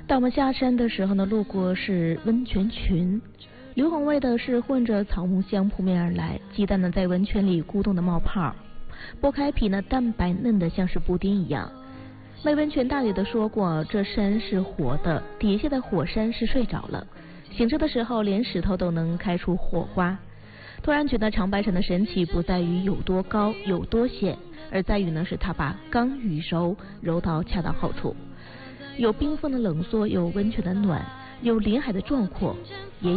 当我们下山的时候呢，路过是温泉群，刘红味的是混着草木香扑面而来，鸡蛋呢在温泉里咕咚的冒泡，剥开皮呢蛋白嫩的像是布丁一样。卖温泉大爷的说过，这山是活的，底下的火山是睡着了，醒着的时候连石头都能开出火花。突然觉得长白山的神奇不在于有多高有多险，而在于呢是它把刚与柔揉到恰到好处，有冰封的冷缩，有温泉的暖，有林海的壮阔，也